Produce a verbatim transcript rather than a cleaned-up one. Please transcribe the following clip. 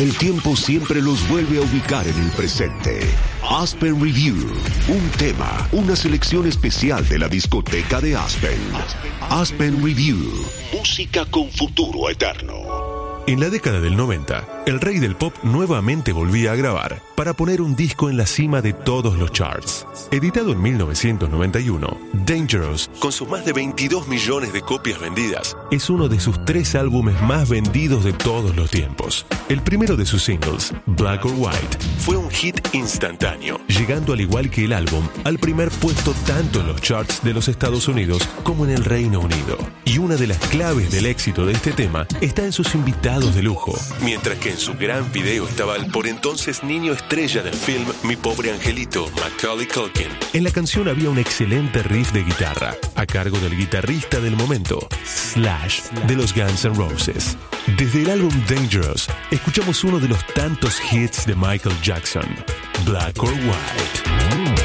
El tiempo siempre los vuelve a ubicar en el presente. Aspen Review, un tema, una selección especial de la discoteca de Aspen. Aspen Review, música con futuro eterno. En la década del noventa, el rey del pop nuevamente volvía a grabar para poner un disco en la cima de todos los charts. Editado en mil novecientos noventa y uno, Dangerous, con sus más de veintidós millones de copias vendidas, es uno de sus tres álbumes más vendidos de todos los tiempos. El primero de sus singles, Black or White, fue un hit instantáneo, llegando al igual que el álbum al primer puesto tanto en los charts de los Estados Unidos como en el Reino Unido. Y una de las claves del éxito de este tema está en sus invitados de lujo, mientras que en su gran video estaba el por entonces niño estrella del film Mi Pobre Angelito, Macaulay Culkin. En la canción había un excelente riff de guitarra, a cargo del guitarrista del momento, Slash, de los Guns N' Roses. Desde el álbum Dangerous, escuchamos uno de los tantos hits de Michael Jackson, Black or White.